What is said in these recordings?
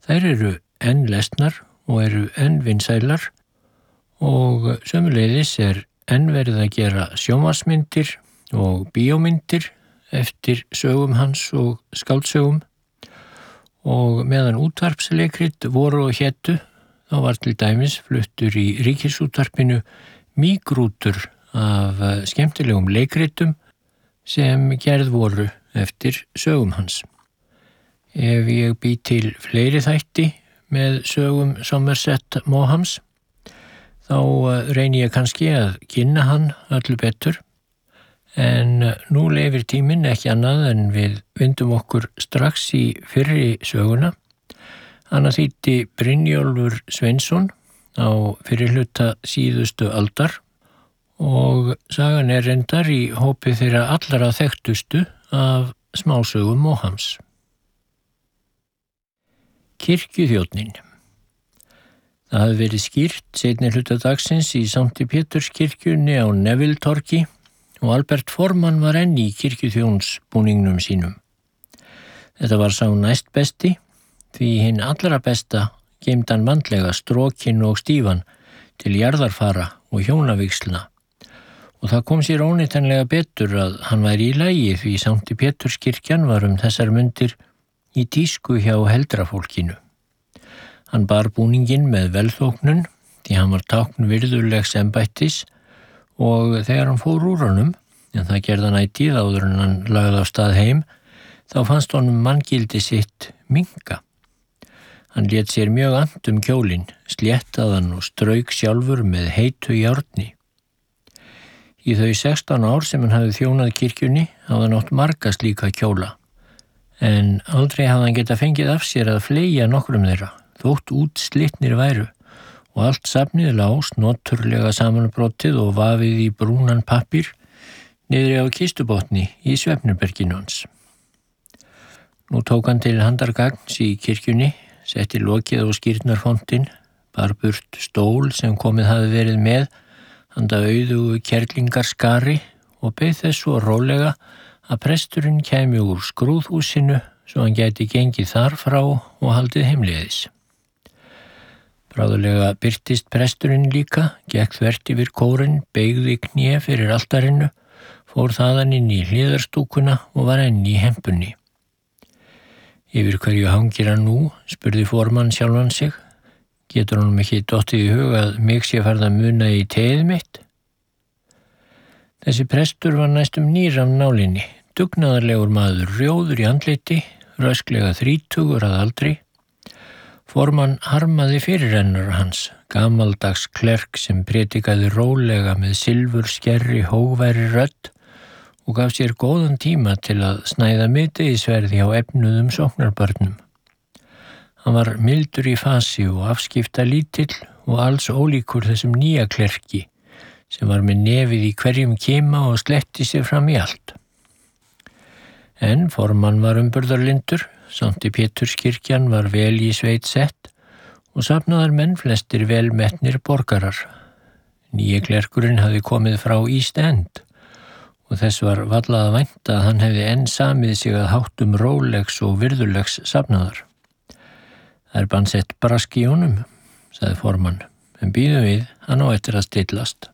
Þær eru enn lesnar og eru enn vinsælar og sömuleiðis enn verið að gera sjónvarpsmyndir og bíómyndir eftir sögum hans og skáldsögum og meðan útvarpsleikrit voru og hétu þá var til dæmis fluttur í Ríkisútvarpinu mígrútur af skemmtilegum leikritum sem gerð voru eftir sögum hans. Ef ég bý til fleiri þætti með sögum Somerset Maughams þá reyni ég kannski að kynna hann öllu betur en nú leyfir tíminn ekki annað en við vindum okkur strax í fyrri söguna. Hana þýddi Brynjólfur Sveinsson á fyrri hluta síðustu aldar og sagan reyndar í hópi þeirra allra þekktustu af smásögum Maughams. Kirkjuþjónninn. Það hafði verið skýrt seinni hluta dagsins í Sankti Péturskirkjunni á Neville-torgi og Albert Forman var enn í kirkjuþjónsbúningnum sínum. Þetta var sá næst besti, því hinn allra besta geymdi hann vandlega strókin og stífan til jarðarfara og hjónavígslna og það kom sér óneitanlega betur að hann væri í lagi því Sankti Péturskirkjan var þessar mundir í tísku hjá heldrafólkinu. Hann bar búninginn með velþóknun því hann var tákn virðulegs embættis og þegar hann fór úr honum, en það gerði hann ætíð áður en hann lagði á stað heim, þá fannst honum manngildi sitt minnka. Hann lét sér mjög annt kjólinn, sléttaðan og strauk sjálfur með heitu járni. Í þau 16 ár sem hann hafði þjónað kirkjunni hafði hann átt marga slíka kjóla, en aldrei hafði hann getað fengið af sér að fleygja nokkrum þeirra, þótt útslitnir væru, og allt safnið lá snotturlega samanbrotið og vafið í brúnan pappír niðri á kistubotni í svefnherberginu hans. Nú tók hann til handargagns í kirkjunni, setti lokið á skírnarfontinn, bar burt stól sem komið hafði verið með, handa auðugu kerlingarskari og beið þess svo rólega að presturinn kæmi úr skrúðhúsinu svo hann gæti gengið þar frá og haldið heimleiðis. Bráðulega birtist presturinn líka, gekk þvert yfir kórinn, beygði kné fyrir altarinu, fór þaðan inn í hliðarstúkuna og var enn í hempunni. Yfir hverju hangir hann nú, spurði Forman sjálfan sig. Getur honum ekki dottið í hug að mig sé farið að muna í teið mitt? Þessi prestur var næstum nýr af nálinni, dugnaðarlegur maður, rjóður í andliti, rösklega 30 að aldri. Forman harmaði fyrirrennar hans, gamaldags klerk sem predikaði rólega með silfurskerri hógværi rödd og gaf sér góðan tíma til að snæða miðdegisverði á efnuðum sóknarbörnum. Hann var mildur í fasi og afskipta lítill og alls ólíkur þessum nýja klerki sem var með nefið í hverjum kima og sletti sér fram í allt. En Forman var umburðarlyndur, Sankti Péturskirkjan var vel í sveit sett og safnaðar menn flestir velmetnir borgarar. Nýji klerkurinn hafði komið frá East End og þess var varla að vænta að hann hefði enn samið sig að háttum rólegs og virðulegs safnaðar. Það bannsett brask í honum, sagði Forman, en bíðum við, hann á eftir að stillast.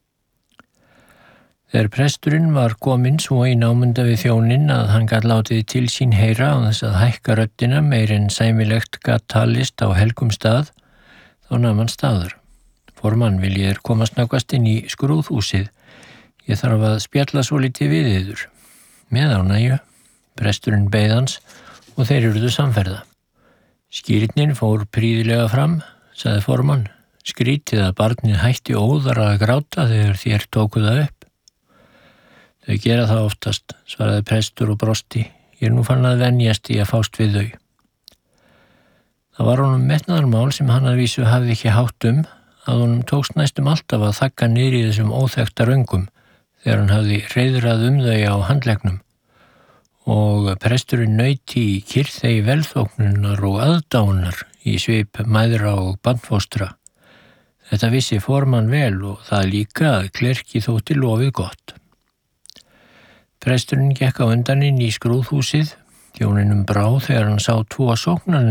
Þegar presturinn var kominn svo í námunda við þjóninn að hann gat látið til sín heyra á þess að hækka röddina meir en sæmilegt gat talist á helgum stað, þá nam hann staðar. Forman, viljið koma snöggvast inn í skrúðhúsið. Ég þarf að spjalla svolítið við yður. Með ánægju, presturinn beið hans og þeir urðu samferða. Skírninn fór prýðilega fram, sagði Forman, skrítið að barnið hætti óðara að gráta þegar þér tóku það upp. Þau gera það oftast, svaraði prestur og brosti. Ég nú fann að venjast í að fást við þau. Það var honum metnaðarmál sem hann að vísu hafði ekki hátt að honum tókst næstum alltaf að þagga niður í þessum óþekkta röngum þegar hann hafði hreiðrað þau á handleggnum og presturinn naut í kyrrþey velþóknunar og aðdáunar í svip mæðra og bandfóstra. Þetta vissi Forman vel og það líka að klerki þótti lofið gott. Presturinn gekk á undan inn í skrúðhúsið, þjóninum brá þegar hann sá 2 sóknarnefnda